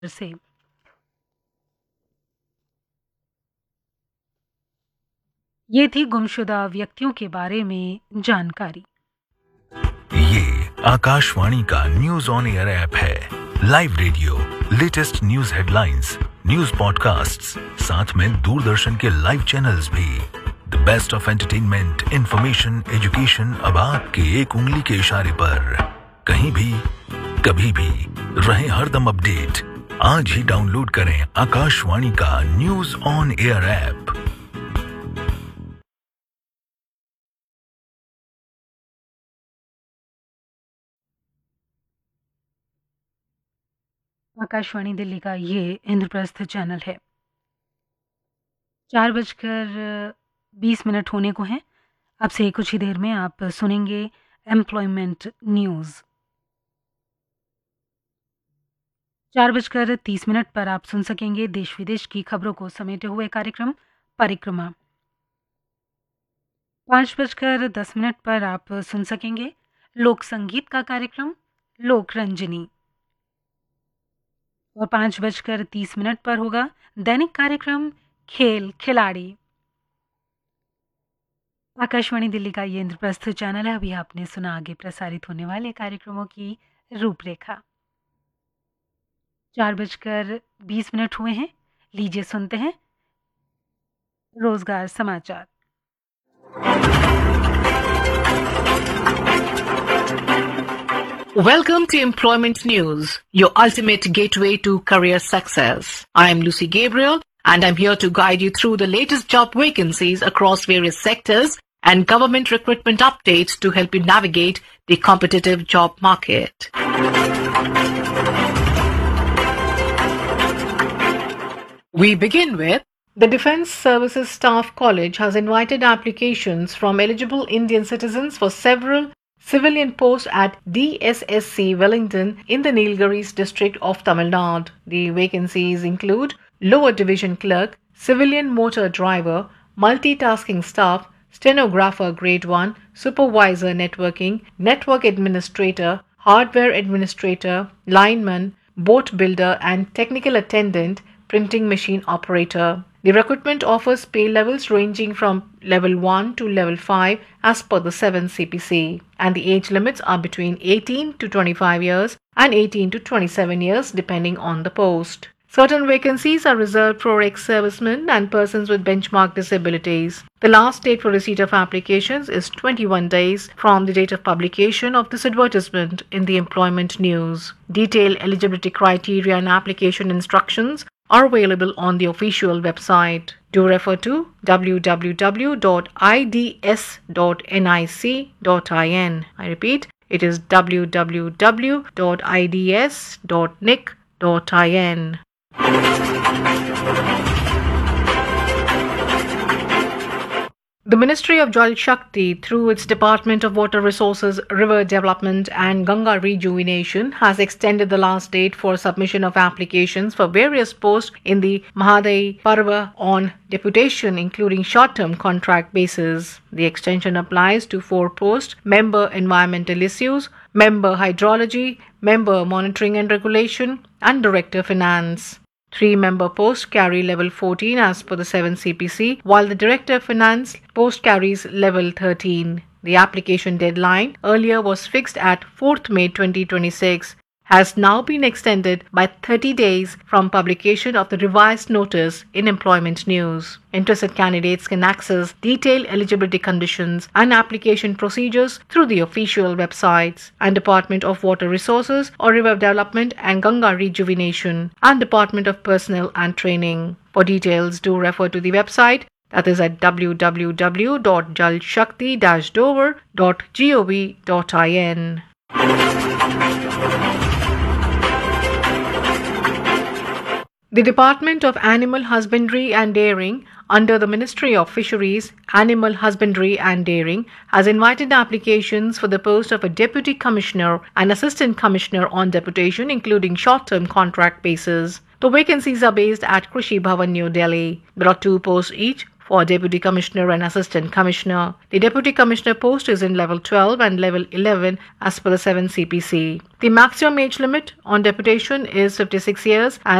से ये थी गुमशुदा व्यक्तियों के बारे में जानकारी। ये आकाशवाणी का न्यूज ऑन एयर ऐप है। Live radio, latest news headlines, news podcasts, साथ में दूरदर्शन के लाइव चैनल्स भी। The best of entertainment, information, education अब आपके एक उंगली के इशारे पर। कहीं भी, कभी भी, रहे हरदम अपडेट। आज ही डाउनलोड करें आकाशवाणी का news on air app. Akashvani Delhi का ये इंद्रप्रस्थ चैनल है। 4:20 होने को हैं। अब से कुछ ही देर में आप सुनेंगे एम्प्लॉयमेंट न्यूज़। 4:30 पर आप सुन सकेंगे देश विदेश की खबरों को समेटे हुए कार्यक्रम परिक्रमा। 5:10 पर आप सुन सकेंगे लोक संगीत का कार्यक्रम लोक रंजनी। और 5:30 पर होगा दैनिक कार्यक्रम खेल खिलाड़ी। आकाशवाणी दिल्ली का ये इंद्रप्रस्थ चैनल है। अभी आपने सुना आगे प्रसारित होने वाले कार्यक्रमों की रूपरेखा। 4:20 हुए हैं। लीजिए सुनते हैं रोजगार समाचार। Welcome to Employment News, your ultimate gateway to career success. I am Lucy Gabriel, and I'm here to guide you through the latest job vacancies across various sectors and government recruitment updates to help you navigate the competitive job market. We begin with the Defence Services Staff College has invited applications from eligible Indian citizens for several civilian posts at DSSC Wellington in the Nilgiris district of Tamil Nadu. The vacancies include lower division clerk, civilian motor driver, multitasking staff, stenographer grade 1, supervisor networking, network administrator, hardware administrator, lineman, boat builder and technical attendant, printing machine operator. The recruitment offers pay levels ranging from level 1 to level 5 as per the 7th CPC, and the age limits are between 18 to 25 years and 18 to 27 years depending on the post. Certain vacancies are reserved for ex-servicemen and persons with benchmark disabilities. The last date for receipt of applications is 21 days from the date of publication of this advertisement in the Employment News. Detailed eligibility criteria and application instructions are available on the official website. Do refer to www.ids.nic.in. I repeat, it is www.ids.nic.in. The Ministry of Jal Shakti, through its Department of Water Resources, River Development and Ganga Rejuvenation, has extended the last date for submission of applications for various posts in the Mahadai Parva on deputation, including short-term contract basis. The extension applies to 4 posts: Member Environmental Issues, Member Hydrology, Member Monitoring and Regulation, and Director Finance. 3-member posts carry level 14 as per the 7th CPC, while the Director of Finance post carries level 13. The application deadline earlier was fixed at 4th May 2026, has now been extended by 30 days from publication of the revised notice in Employment News. Interested candidates can access detailed eligibility conditions and application procedures through the official websites and Department of Water Resources or River Development and Ganga Rejuvenation and Department of Personnel and Training. For details, do refer to the website, that is at www.jalshakti-dover.gov.in. The Department of Animal Husbandry and Dairying under the Ministry of Fisheries, Animal Husbandry and Dairying has invited applications for the post of a Deputy Commissioner and Assistant Commissioner on deputation, including short-term contract basis. The vacancies are based at Krishi Bhavan, New Delhi. There are 2 posts each for Deputy Commissioner and Assistant Commissioner. The Deputy Commissioner post is in Level 12 and Level 11 as per the 7 CPC. The maximum age limit on deputation is 56 years and